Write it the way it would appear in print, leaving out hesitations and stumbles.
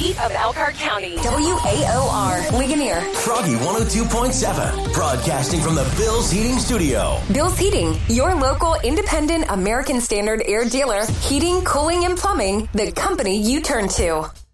heat of Elkhart County. WAOR, Ligonier. Froggy 102.7, broadcasting from the Bill's Heating Studio. Bill's Heating, your local independent American Standard air dealer. Heating, cooling, and plumbing, the company you turn to.